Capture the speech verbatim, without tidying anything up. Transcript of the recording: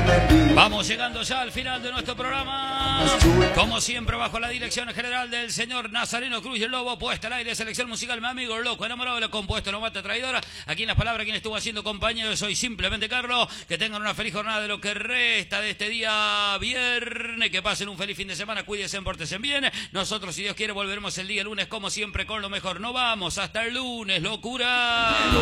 Vamos llegando ya al final de nuestro programa. Como siempre, bajo la dirección general del señor Nazareno Cruz y el Lobo, puesta al aire, selección musical, mi amigo loco, enamorado de lo compuesto, no mata traidora. Aquí en las palabras, quien estuvo haciendo compañía, yo soy simplemente Carlos. Que tengan una feliz jornada de lo que resta de este día viernes. Que pasen un feliz fin de semana, cuídense, pórtense bien. Nosotros, si Dios quiere, volveremos el día lunes, como siempre, con lo mejor. No vamos hasta el lunes, locura.